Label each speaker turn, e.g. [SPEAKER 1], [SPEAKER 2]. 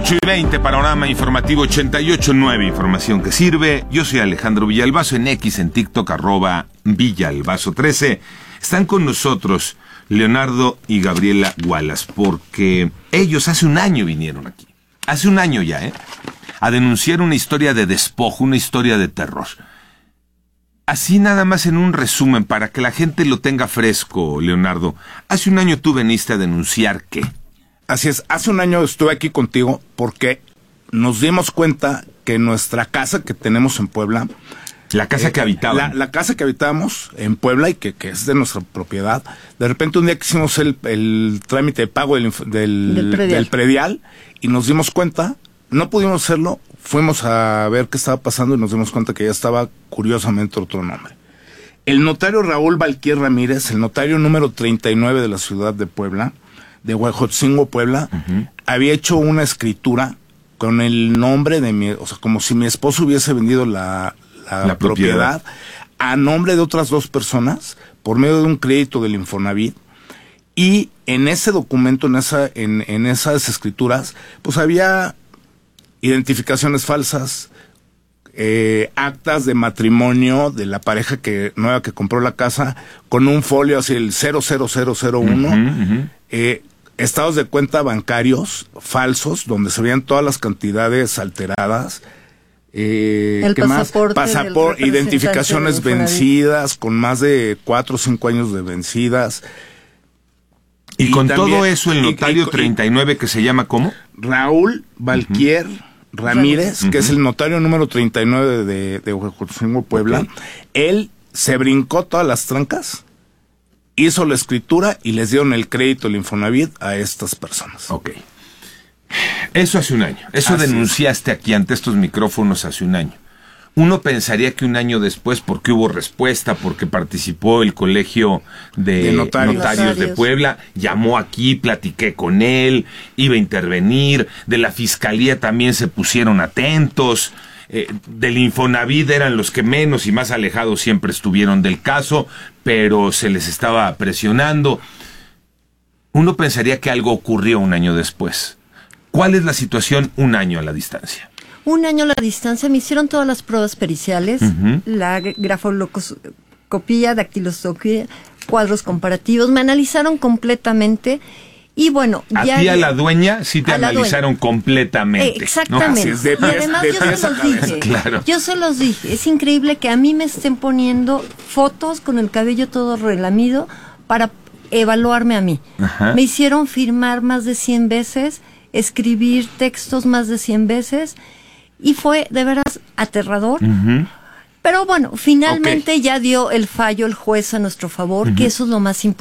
[SPEAKER 1] 8:20, Panorama Informativo 88.9, información que sirve. Yo soy Alejandro Villalbazo, en X, en TikTok, @Villalbazo13. Están con nosotros Leonardo y Gabriela Wallace, porque ellos hace un año vinieron aquí. Hace un año ya, a denunciar una historia de despojo, una historia de terror. Así nada más en un resumen, para que la gente lo tenga fresco, Leonardo. Hace un año tú veniste a denunciar ¿qué?
[SPEAKER 2] Así es, hace un año estuve aquí contigo porque nos dimos cuenta que nuestra casa que tenemos en Puebla...
[SPEAKER 1] La casa que habitaban.
[SPEAKER 2] La casa que habitábamos en Puebla y que es de nuestra propiedad, de repente un día que hicimos el trámite de pago del predial y nos dimos cuenta, no pudimos hacerlo, fuimos a ver qué estaba pasando y nos dimos cuenta que ya estaba curiosamente otro nombre. El notario Raúl Valquier Ramírez, el notario número 39 de la ciudad de Puebla, de Huejotzingo, Puebla, había hecho una escritura con el nombre de mi, o sea, como si mi esposo hubiese vendido la propiedad a nombre de otras dos personas por medio de un crédito del Infonavit, y en ese documento, en esas escrituras, pues había identificaciones falsas, actas de matrimonio de la pareja nueva que compró la casa, con un folio así, el 00001, estados de cuenta bancarios falsos, donde se veían todas las cantidades alteradas,
[SPEAKER 3] el pasaporte,
[SPEAKER 2] identificaciones vencidas, con más de 4 o 5 años de vencidas.
[SPEAKER 1] Y con también, todo eso, el notario 39, que se llama ¿cómo?
[SPEAKER 2] Raúl Valquier Ramírez, que es el notario número 39 de Huejotzingo, Puebla. Él se brincó todas las trancas, hizo la escritura y les dieron el crédito, el Infonavit, a estas personas.
[SPEAKER 1] Ok. Eso hace un año. Eso así denunciaste aquí ante estos micrófonos hace un año. Uno pensaría que un año después, porque hubo respuesta, porque participó el Colegio de Notarios de Puebla, llamó aquí, platiqué con él, iba a intervenir, de la Fiscalía también se pusieron atentos, del Infonavit eran los que menos y más alejados siempre estuvieron del caso, pero se les estaba presionando. Uno pensaría que algo ocurrió un año después. ¿Cuál es la situación un año a la distancia?
[SPEAKER 3] Un año a la distancia, me hicieron todas las pruebas periciales, la grafolocoscopía, dactiloscopía, cuadros comparativos, me analizaron completamente y bueno...
[SPEAKER 1] A ti, a la dueña, sí te analizaron completamente.
[SPEAKER 3] Exactamente.
[SPEAKER 1] ¿No?
[SPEAKER 3] Y además yo se los dije,
[SPEAKER 1] claro.
[SPEAKER 3] Yo se los dije, es increíble que a mí me estén poniendo fotos con el cabello todo relamido para evaluarme a mí. Ajá. Me hicieron firmar más de 100 veces, escribir textos más de 100 veces, y fue de veras aterrador. Pero bueno, finalmente ya dio el fallo el juez a nuestro favor, que eso es lo más importante.